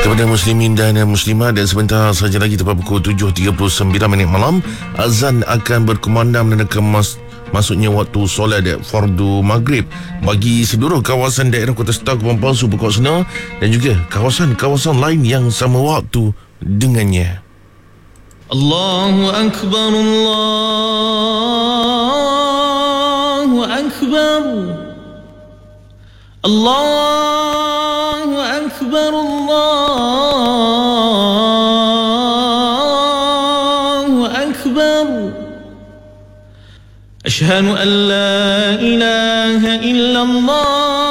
Kepada muslimin dan muslimat, dan sebentar saja lagi tepat pukul 7.39 malam, azan akan berkumandang menandakan masuknya waktu solat fardu maghrib bagi seluruh kawasan daerah Kota Star, Kepulauan Palsu, Pokok Senar dan juga kawasan-kawasan lain yang sama waktu dengannya. Allahu Akbar, Allahu Akbar, Allahu Akbar, Allahu Akbar. Ashhadu an la ilaha illallah.